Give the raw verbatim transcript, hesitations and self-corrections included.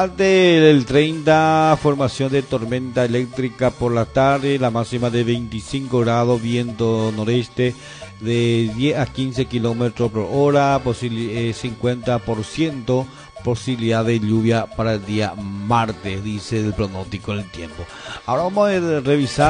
Del treinta, formación de tormenta eléctrica por la tarde, la máxima de veinticinco grados, viento noreste de diez a quince kilómetros por hora, posibil- eh, cincuenta por ciento posibilidad de lluvia para el día martes, dice el pronóstico del tiempo. Ahora vamos a revisar